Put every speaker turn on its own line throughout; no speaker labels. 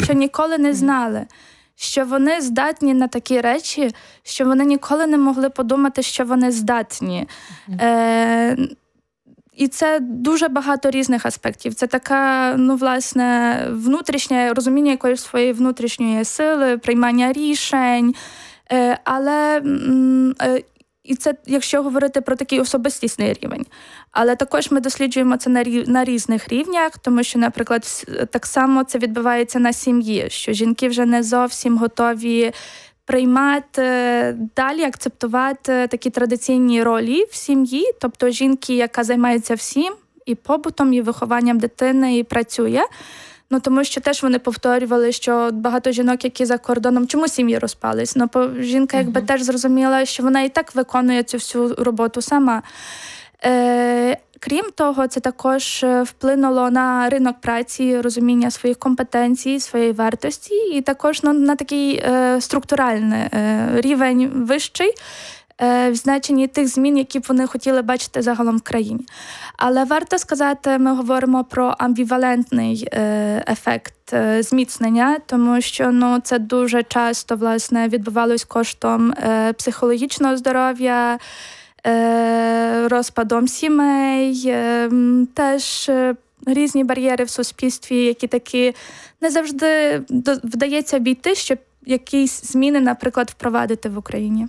що ніколи не знали, що вони здатні на такі речі, що вони ніколи не могли подумати, що вони здатні. І це дуже багато різних аспектів. Це така, власне, внутрішнє розуміння якоїсь своєї внутрішньої сили, приймання рішень. Але і це, якщо говорити про такий особистісний рівень. Але також ми досліджуємо це на різних рівнях, тому що, наприклад, так само це відбувається на сім'ї, що жінки вже не зовсім готові приймати, далі акцептувати такі традиційні ролі в сім'ї, тобто жінки, яка займається всім, і побутом, і вихованням дитини, і працює. Тому що теж вони повторювали, що багато жінок, які за кордоном, чому сім'ї розпались? Жінка якби теж зрозуміла, що вона і так виконує цю всю роботу сама. Крім того, це також вплинуло на ринок праці, розуміння своїх компетенцій, своєї вартості, і також на такий структуральний рівень вищий, в значенні тих змін, які б вони хотіли бачити загалом в країні. Але варто сказати, ми говоримо про амбівалентний ефект зміцнення, тому що це дуже часто, власне, відбувалось коштом психологічного здоров'я, розпадом сімей, теж різні бар'єри в суспільстві, які такі не завжди вдається обійти, щоб якісь zminy, наприклад, wprowadzić w Ukrainie.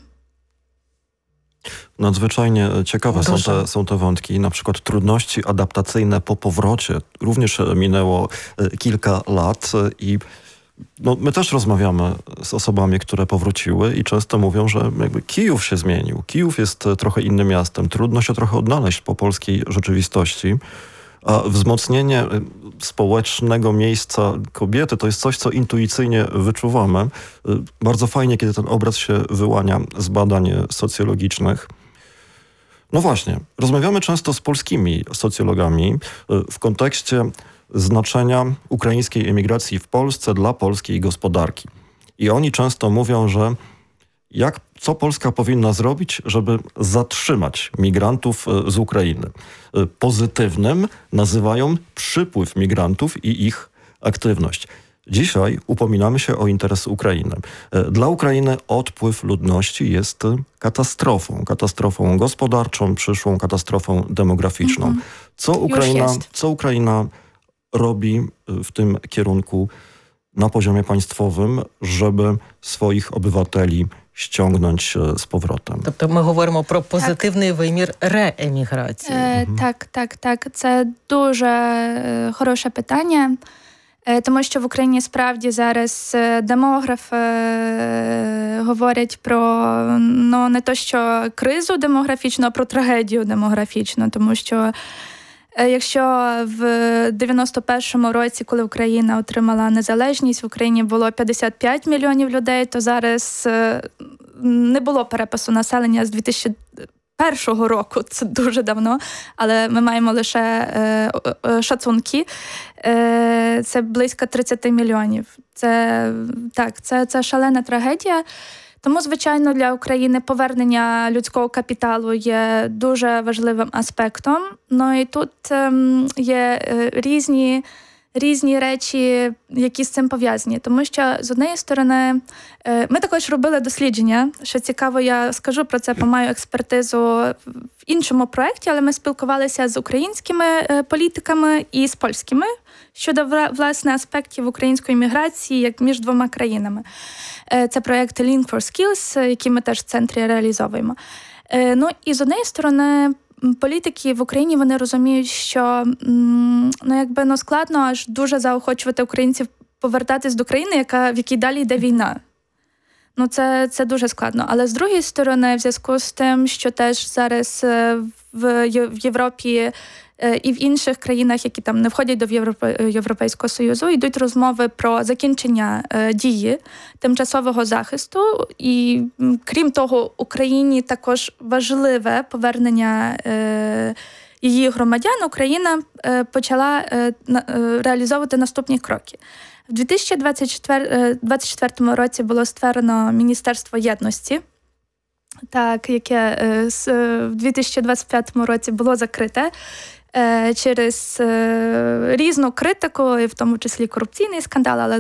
Nadzwyczajnie ciekawe są te wątki, na przykład trudności adaptacyjne po powrocie. Również minęło kilka lat i my też rozmawiamy z osobami, które powróciły i często mówią, że jakby Kijów się zmienił. Kijów jest trochę innym miastem. Trudno się trochę odnaleźć po polskiej rzeczywistości. A wzmocnienie społecznego miejsca kobiety to jest coś, co intuicyjnie wyczuwamy. Bardzo fajnie, kiedy ten obraz się wyłania z badań socjologicznych. No właśnie, rozmawiamy często z polskimi socjologami w kontekście znaczenia ukraińskiej emigracji w Polsce dla polskiej gospodarki. I oni często mówią, że co Polska powinna zrobić, żeby zatrzymać migrantów z Ukrainy. Pozytywnym nazywają przypływ migrantów i ich aktywność. Dzisiaj upominamy się o interesy Ukrainy. Dla Ukrainy odpływ ludności jest katastrofą gospodarczą, przyszłą katastrofą demograficzną. Co Ukraina robi w tym kierunku na poziomie państwowym, żeby swoich obywateli ściągnąć z powrotem.
Тобто ми говоримо про позитивний вимір рееміграції.
Так. Це дуже хороше питання, тому що в Україні справді зараз демографи говорять про не то, що кризу демографічну, а про трагедію демографічну, тому що якщо в 91-му році, коли Україна отримала незалежність, в Україні було 55 мільйонів людей, то зараз не було перепису населення з 2001 року, це дуже давно, але ми маємо лише шацунки, це близько 30 мільйонів. Це шалена трагедія. Тому, звичайно, для України повернення людського капіталу є дуже важливим аспектом. І тут є різні речі, які з цим пов'язані. Тому що, з однієї сторони, ми також робили дослідження. Що цікаво, я скажу про це, маю експертизу в іншому проєкті, але ми спілкувалися з українськими політиками і з польськими щодо, власне, аспектів української міграції як між двома країнами. Це проєкт Link for Skills, який ми теж в центрі реалізовуємо. І з однієї сторони, політики в Україні, вони розуміють, що складно аж дуже заохочувати українців повертатись до країни, в якій далі йде війна. Це дуже складно. Але з другої сторони, в зв'язку з тим, що теж зараз в Європі і в інших країнах, які там не входять до Європейського Союзу, йдуть розмови про закінчення дії тимчасового захисту. І, крім того, Україні також важливе повернення її громадян. Україна почала реалізовувати наступні кроки. В 2024 році було створено Міністерство єдності, яке в 2025 році було закрите через різну критику, в тому числі корупційний скандал, але